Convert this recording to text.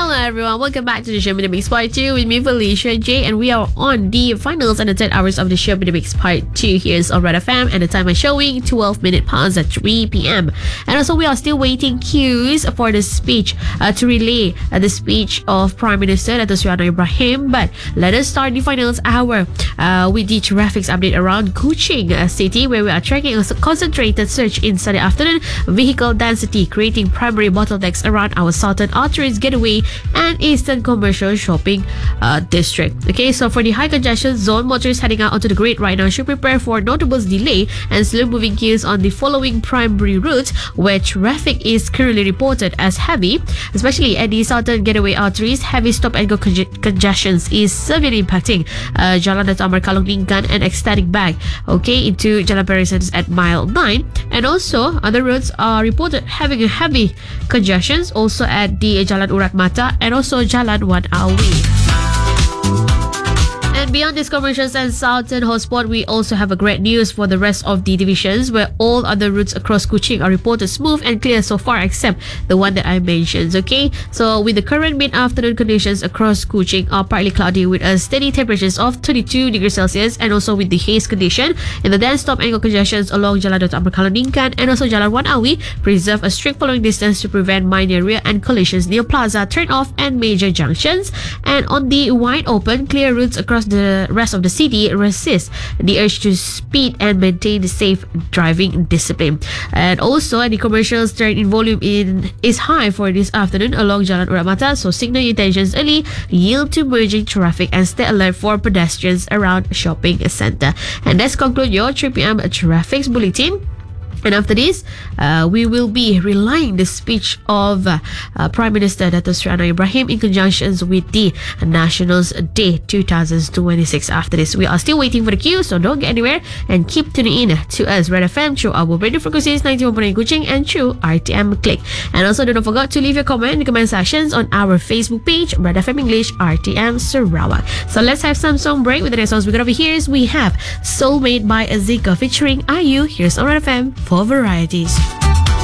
Hello everyone, welcome back to the Show Me The Mix Part 2 with me Felicia J, and we are on the finals and the 10 hours of the Show Me The Mix Part 2. Here's on Red FM and the time is showing 12 minutes past at 3 p.m. And also we are still waiting queues for the speech to relay the speech of Prime Minister Dato' Sri Anwar Ibrahim. But let us start the finals hour with the traffic update around Kuching City, where we are tracking a concentrated surge in Sunday afternoon vehicle density, creating primary bottlenecks around our southern arteries getaway and eastern commercial shopping district. Okay, so for the high congestion zone, motorists heading out onto the grid right now should prepare for notable delay and slow moving queues on the following primary routes, where traffic is currently reported as heavy, especially at the southern getaway arteries. Heavy stop and go congestions is severely impacting Jalan Dato' Amar Kalong Lingkan and extending back into Jalan Parisans at mile 9. And also other roads are reported having a heavy congestions also at the Jalan Urat Mata and also Jalan Wan Awi. And beyond these commercials and southern hotspot, we also have a great news for the rest of the divisions, where all other routes across Kuching are reported smooth and clear so far, except the one that I mentioned. Okay, so with the current mid-afternoon conditions across Kuching are partly cloudy with a steady temperatures of 32 degrees Celsius, and also with the haze condition in the dense stop angle congestions along Jalan Dato' Amar Kalong Lingkan and also Jalan Wan Awi, preserve a strict following distance to prevent minor rear end collisions near plaza, turn-off and major junctions. And on the wide open, clear routes across the rest of the city resist the urge to speed and maintain the safe driving discipline. And also the commercials turn in volume is high for this afternoon along Jalan Urat Mata, so signal your intentions early, yield to merging traffic and stay alert for pedestrians around shopping center. And let's conclude your 3 p.m. traffic bulletin. And after this, we will be relaying the speech of Prime Minister Dato' Sri Anwar Ibrahim in conjunction with the Nationals Day 2026. After this, we are still waiting for the queue, so don't get anywhere and keep tuning in to us, Red FM, through our radio frequencies 91.9 Kuching and through RTM Click. And also don't forget to leave your comment in the comment sections on our Facebook page, Red FM English RTM Sarawak. So let's have some song break. With the next songs we're gonna be here is we have Soulmate by Azika featuring IU. Here's on Red FM for varieties.